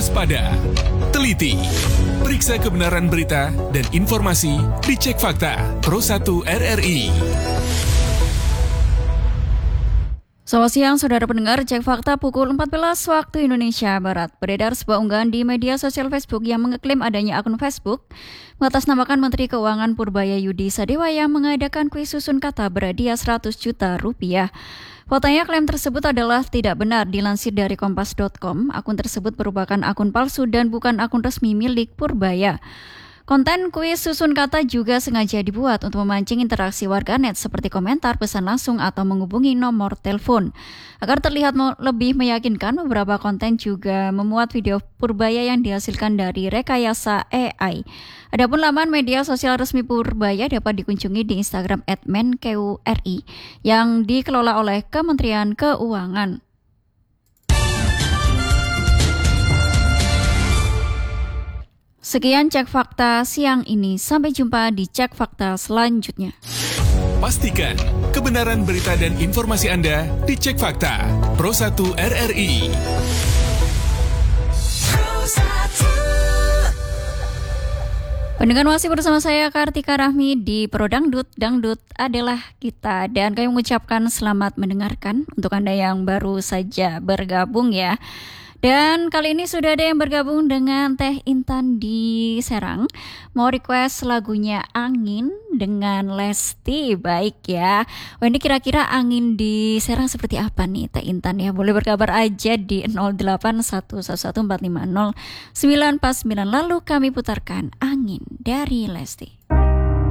waspada, teliti, periksa kebenaran berita dan informasi di Cek Fakta Pro 1 RRI. Selamat siang, saudara pendengar. Cek Fakta pukul 14 waktu Indonesia Barat. Beredar sebuah unggahan di media sosial Facebook yang mengeklaim adanya akun Facebook mengatasnamakan Menteri Keuangan Purbaya Yudi Sadewa yang mengadakan kuis susun kata berhadiah 100 juta rupiah. Faktanya klaim tersebut adalah tidak benar. Dilansir dari kompas.com, akun tersebut merupakan akun palsu dan bukan akun resmi milik Purbaya. Konten kuis susun kata juga sengaja dibuat untuk memancing interaksi warganet seperti komentar, pesan langsung, atau menghubungi nomor telepon. Agar terlihat lebih meyakinkan, beberapa konten juga memuat video Purbaya yang dihasilkan dari rekayasa AI. Adapun laman media sosial resmi Purbaya dapat dikunjungi di Instagram @menkeu.ri yang dikelola oleh Kementerian Keuangan. Sekian Cek Fakta siang ini. Sampai jumpa di Cek Fakta selanjutnya. Pastikan kebenaran berita dan informasi Anda di Cek Fakta Pro 1 RRI. Pendengar masih bersama saya Kartika Rahmi di Pro Dangdut. Dangdut adalah kita, dan kami mengucapkan selamat mendengarkan untuk Anda yang baru saja bergabung ya. Dan kali ini sudah ada yang bergabung dengan Teh Intan di Serang. Mau request lagunya Angin dengan Lesti. Baik ya. Wah, ini kira-kira angin di Serang seperti apa nih Teh Intan ya? Boleh berkabar aja di 08111450 949. Lalu kami putarkan Angin dari Lesti.